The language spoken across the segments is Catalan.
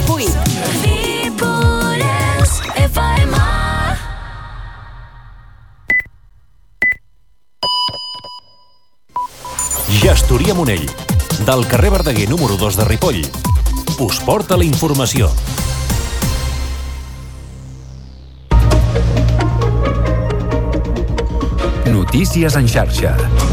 Ripollès FM. Gestoria Monell, del carrer Verdaguer número 2 de Ripoll, us porta la informació. Notícies en xarxa.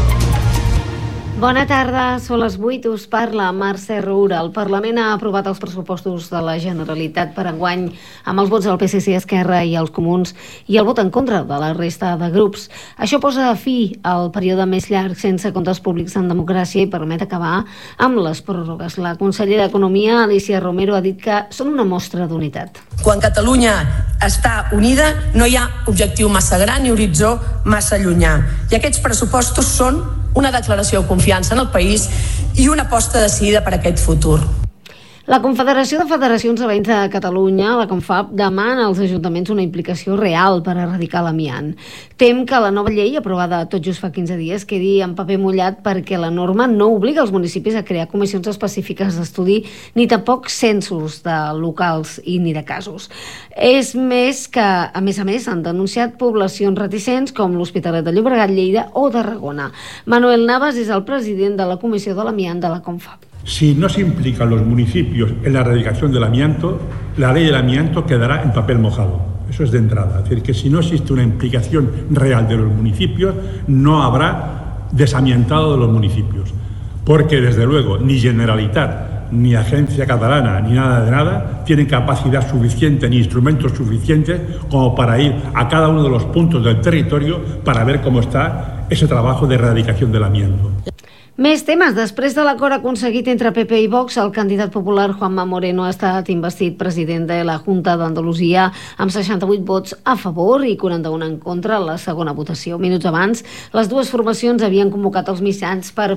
Bona tarda, són les 8, us parla Mercè Roura. El Parlament ha aprovat els pressupostos de la Generalitat per enguany amb els vots del PSC, Esquerra i els Comuns i el vot en contra de la resta de grups. Això posa fi al període més llarg sense comptes públics en democràcia i permet acabar amb les pròrrogues. La consellera d'Economia, Alícia Romero, ha dit que són una mostra d'unitat. Quan Catalunya està unida no hi ha objectiu massa gran ni horitzó massa llunyà. I aquests pressupostos són una declaració de confiança en el país i una aposta decidida per aquest futur. La Confederació de Federacions de Veïns de Catalunya, la CONFAV, demana als ajuntaments una implicació real per erradicar l'amiant. Tem que la nova llei, aprovada tot just fa 15 dies, quedi en paper mullat perquè la norma no obliga els municipis a crear comissions específiques d'estudi ni tampoc censos de locals i ni de casos. És més que, a més, han denunciat poblacions reticents com l'Hospitalet de Llobregat, Lleida o Tarragona. Manuel Navas és el president de la Comissió de l'Amiant de la CONFAV. Si no se implican los municipios en la erradicación del amianto, la ley del amianto quedará en papel mojado. Eso es de entrada. Es decir, que si no existe una implicación real de los municipios, no habrá desamiantado de los municipios. Porque, desde luego, ni Generalitat, ni Agencia Catalana, ni nada de nada, tienen capacidad suficiente ni instrumentos suficientes como para ir a cada uno de los puntos del territorio para ver cómo está ese trabajo de erradicación del amianto. Més temes. Després de l'acord aconseguit entre PP i Vox, el candidat popular Juanma Moreno ha estat investit president de la Junta d'Andalusia amb 68 vots a favor i 41 en contra a la segona votació. Minuts abans, les dues formacions havien convocat els mitjans per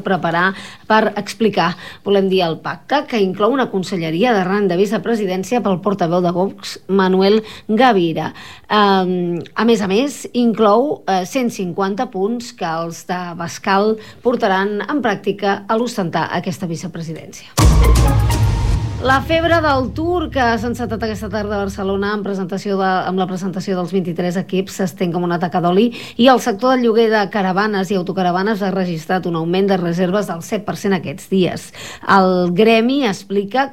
explicar, volem dir, el pacte, que inclou una conselleria de rang de vicepresidència pel portaveu de Vox, Manuel Gavira. A més, inclou 150 punts que els de Bascal portaran en pràctica a l'ostentar aquesta vicepresidència. La febre del Tour, que s'ha encetat aquesta tarda a Barcelona amb la presentació dels 23 equips, s'estén com una taca d'oli i el sector del lloguer de caravanes i autocaravanes ha registrat un augment de reserves del 7% aquests dies. El gremi explica